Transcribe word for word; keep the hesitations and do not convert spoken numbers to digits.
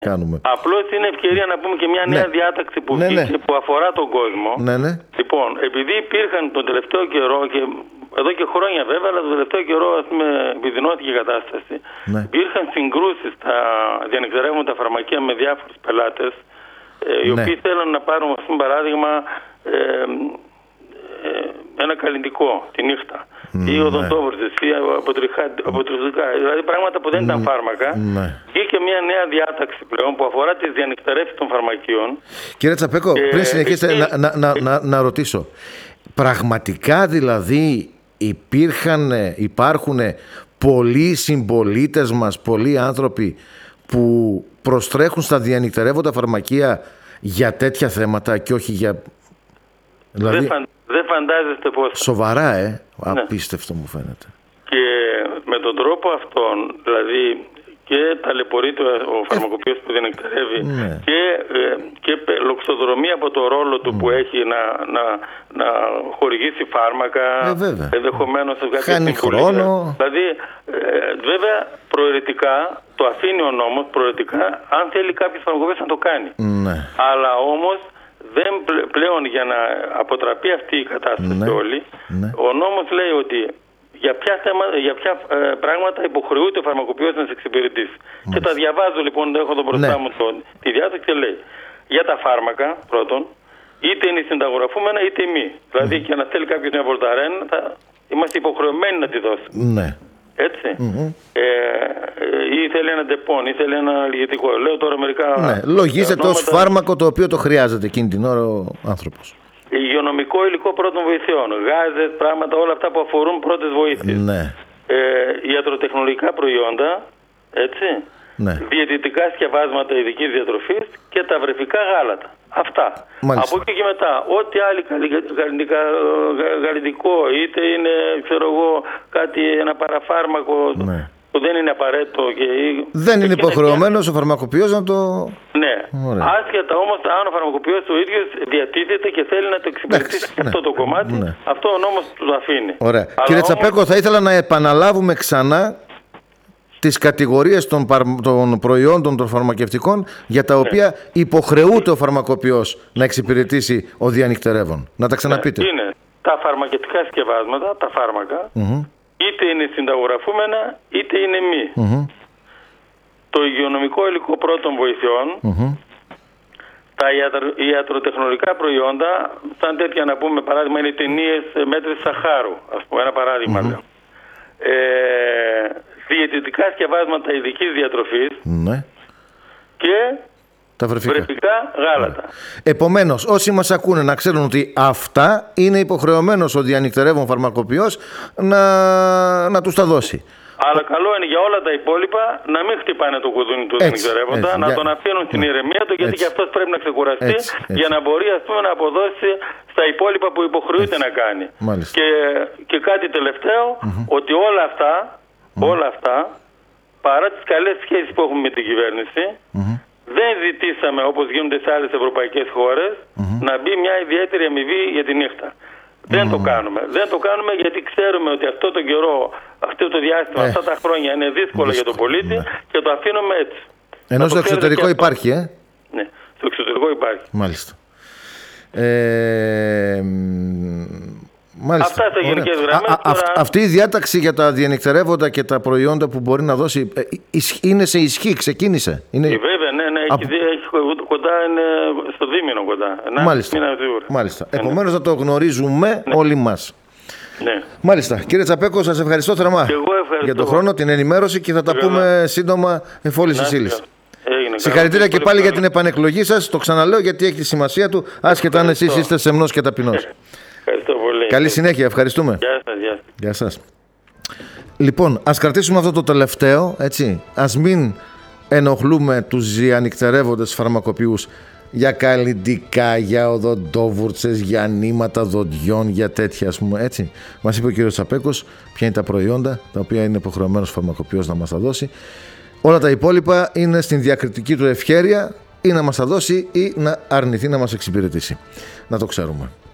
κάνουμε. Απλώς είναι ευκαιρία να πούμε και μια νέα ναι. διάταξη που ναι, βγήκε, ναι. που αφορά τον κόσμο. Ναι, ναι. Λοιπόν, επειδή υπήρχαν τον τελευταίο καιρό, και εδώ και χρόνια βέβαια, αλλά τον τελευταίο καιρό ας πούμε, επιδεινώθηκε η κατάσταση. Ναι. Υπήρχαν συγκρούσεις στα διανυκτερεύοντα φαρμακεία με διάφορους πελάτες, ε, οι ναι. οποίοι θέλουν να πάρουν, ας πούμε, παράδειγμα, ε, ε, ένα καλλυντικό τη νύχτα. Mm, ή οδοντόβουρτες ή αποτριχτικά, δηλαδή πράγματα που δεν mm, ήταν φάρμακα. Ναι. Βγήκε μια νέα διάταξη πλέον που αφορά τις διανυκτερεύσεις των φαρμακείων. Κύριε Τσαπέκο, ε, πριν συνεχίσετε, ε, να, να, να, να, να ρωτήσω. Πραγματικά δηλαδή υπήρχαν, υπάρχουν πολλοί συμπολίτες μας, πολλοί άνθρωποι που προστρέχουν στα διανυκτερεύοντα φαρμακεία για τέτοια θέματα και όχι για... Δηλαδή... Δεν, φαν, δεν φαντάζεστε πώς. Σοβαρά, ε. Απίστευτο, ναι. μου φαίνεται. Και με τον τρόπο αυτόν, δηλαδή και ταλαιπωρείται ο φαρμακοποιός που δεν εκτερεύει ναι. και, ε, και λοξοδρομεί από το ρόλο του mm. που έχει να, να, να χορηγήσει φάρμακα, ε, ενδεχομένως χάνει χρόνο. Δηλαδή, ε, βέβαια, προαιρετικά, το αφήνει ο νόμος, προαιρετικά, αν θέλει κάποιος φαρμακοποιός να το κάνει. Ναι. Αλλά όμως, δεν πλέον για να αποτραπεί αυτή η κατάσταση ναι, όλη, ναι. ο νόμος λέει ότι για ποια, θέμα, για ποια ε, πράγματα υποχρεούται ο φαρμακοποιός να σε εξυπηρετήσει. Μάλιστα. Και τα διαβάζω λοιπόν, έχω εδώ μπροστά ναι. μου το, τη διάταξη και λέει για τα φάρμακα πρώτον, είτε είναι συνταγογραφούμενα είτε μη. Δηλαδή mm. και να θέλει κάποιος μια βολταρέν, θα είμαστε υποχρεωμένοι να τη δώσουμε. Ναι. Έτσι. Mm-hmm. Ε, ή θέλει ένα ντεπών, ή θέλει ένα λυγητικό. Λέω τώρα μερικά. Ναι, λογίζεται ως φάρμακο το οποίο το χρειάζεται εκείνη την ώρα ο άνθρωπος. Υγειονομικό υλικό πρώτων βοηθειών, γάζες, πράγματα, όλα αυτά που αφορούν πρώτες βοήθειες. Ναι. Ε, ιατροτεχνολογικά προϊόντα, έτσι. Ναι. Διαιτητικά σκευάσματα ειδικής διατροφής και τα βρεφικά γάλατα. Αυτά. Μάλιστα. Από εκεί και μετά, ό,τι άλλη καλλιτικό, είτε είναι, ξέρω εγώ, κάτι, ένα παραφάρμακο. Ναι. Που δεν είναι απαραίτητο και... Δεν είναι υποχρεωμένος ο φαρμακοποιός να το... Ναι. Ωραία. Άσχετα όμως αν ο φαρμακοποιός ο ίδιος διατίθεται και θέλει να το εξυπηρετήσει ναι. αυτό το κομμάτι, ναι. αυτό ο νόμος του αφήνει. Ωραία. Αλλά κύριε όμως... Τσαπέκο, θα ήθελα να επαναλάβουμε ξανά τις κατηγορίες των, παρ... των προϊόντων των φαρμακευτικών για τα οποία ναι. υποχρεούται ο φαρμακοποιός να εξυπηρετήσει ο διανυκτερεύων. Να τα ξαναπείτε. Ναι. Είναι τα φαρμακευτικά σκευάσματα, τα φάρμακα, mm-hmm. είτε είναι συνταγογραφούμενα είτε είναι μη. Mm-hmm. Το υγειονομικό υλικό πρώτων βοηθειών, mm-hmm. τα ιατρο, ιατροτεχνολογικά προϊόντα, σαν τέτοια να πούμε παράδειγμα είναι οι ταινίες μέτρησης σαχάρου, ας πούμε ένα παράδειγμα mm-hmm. λέω. Ε, διαιτητικά σκευάσματα ειδικής διατροφής mm-hmm. και τα βρεφικά. βρεφικά γάλατα. Επομένως, όσοι μας ακούνε να ξέρουν ότι αυτά είναι υποχρεωμένος ο διανυκτερεύων φαρμακοποιός να, να τους τα δώσει. Αλλά καλό είναι για όλα τα υπόλοιπα να μην χτυπάνε το κουδούνι του διανυκτερεύοντα, να για... τον αφήνουν στην ηρεμία του, γιατί έτσι. Και αυτός πρέπει να ξεκουραστεί έτσι, έτσι. για να μπορεί ας πούμε, να αποδώσει στα υπόλοιπα που υποχρεούται έτσι. να κάνει. Και, και κάτι τελευταίο, mm-hmm. ότι όλα αυτά, mm-hmm. όλα αυτά, παρά τις καλές σχέσεις που έχουμε με την κυβέρνηση, mm-hmm. δεν ζητήσαμε, όπως γίνονται σε άλλες ευρωπαϊκές χώρες, mm-hmm. να μπει μια ιδιαίτερη αμοιβή για τη νύχτα. Mm-hmm. Δεν το κάνουμε. Δεν το κάνουμε γιατί ξέρουμε ότι αυτό το καιρό, αυτό το διάστημα, ε, αυτά τα χρόνια είναι δύσκολο, δύσκολο για τον πολίτη ναι. και το αφήνουμε έτσι. Ενώ στο εξωτερικό υπάρχει, ε? Ναι, στο εξωτερικό υπάρχει. Μάλιστα. Ε, μάλιστα. Αυτά στα γενικές γραμμές. Α, α, τώρα... Αυτή η διάταξη για τα διανυκτερεύοντα και τα προϊόντα που μπορεί να δώσει είναι σε ισχύ, ξεκίνησε. Είναι... Ε, βέβαια, ναι, ναι, έχει, Α... έχει κοντά, είναι στο δίμηνο κοντά. Ένα, Μάλιστα. Μάλιστα. Επομένως να το γνωρίζουμε ναι. όλοι μας. Ναι. Μάλιστα. Κύριε Τσαπέκο, σας ευχαριστώ θερμά για τον χρόνο, την ενημέρωση και θα τα πούμε ναι. σύντομα εφόλης της ύλης. Συγχαρητήρια και πάλι για την επανεκλογή σας. Το ξαναλέω γιατί έχει τη σημασία του, άσχετα αν εσείς είστε σεμνός και ταπεινός. Ευχαριστώ πολύ. Καλή συνέχεια, ευχαριστούμε. Γεια σας, γεια. Γεια σας. Λοιπόν, ας κρατήσουμε αυτό το τελευταίο, έτσι. Ας μην ενοχλούμε τους διανυκτερεύοντες φαρμακοποιούς για καλλυντικά, για οδοντόβουρτσες, για νήματα δοντιών, για τέτοια, ας πούμε, έτσι. Μας είπε ο κύριος Τσαπέκος ποια είναι τα προϊόντα τα οποία είναι υποχρεωμένος ο φαρμακοποιός να μας τα δώσει. Όλα τα υπόλοιπα είναι στην διακριτική του ευχέρεια ή να μας τα δώσει ή να αρνηθεί να μας εξυπηρετήσει. Να το ξέρουμε.